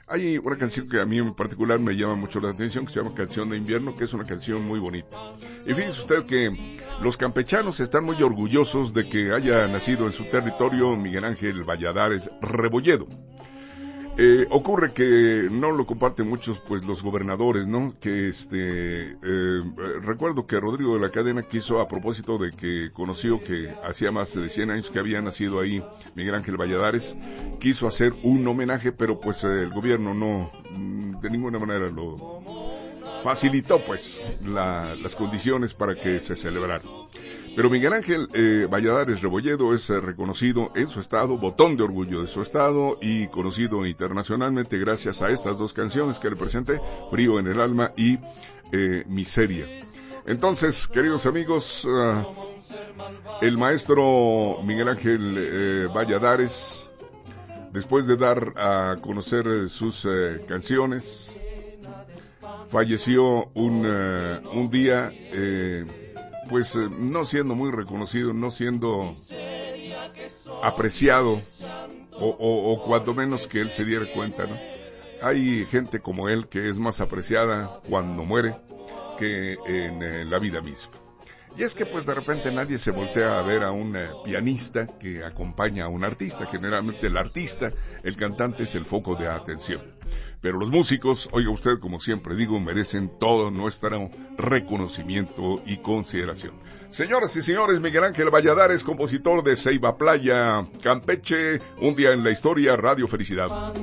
Hay una canción que a mí en particular me llama mucho la atención, que se llama Canción de Invierno, que es una canción muy bonita. Y fíjese usted que los campechanos están muy orgullosos de que haya nacido en su territorio Miguel Ángel Valladares Rebolledo. Ocurre que no lo comparten muchos, pues, los gobernadores, ¿no? Que recuerdo que Rodrigo de la Cadena quiso, a propósito de que conoció que hacía más de 100 años que había nacido ahí Miguel Ángel Valladares, quiso hacer un homenaje, pero pues el gobierno no, de ninguna manera lo facilitó, pues, las condiciones para que se celebrara. Pero Miguel Ángel Valladares Rebolledo es reconocido en su estado, botón de orgullo de su estado y conocido internacionalmente gracias a estas dos canciones que le presenté, Frío en el alma y Miseria. Entonces, queridos amigos, el maestro Miguel Ángel Valladares, después de dar a conocer sus canciones, falleció un día... pues no siendo muy reconocido, no siendo apreciado, o cuando menos que él se diera cuenta, ¿no? Hay gente como él que es más apreciada cuando muere que en la vida misma. Y es que pues de repente nadie se voltea a ver a un pianista que acompaña a un artista. Generalmente el artista, el cantante, es el foco de atención. Pero los músicos, oiga usted, como siempre digo, merecen todo nuestro reconocimiento y consideración. Señoras y señores, Miguel Ángel Valladares, compositor de Ceiba Playa, Campeche, un día en la historia, Radio Felicidad.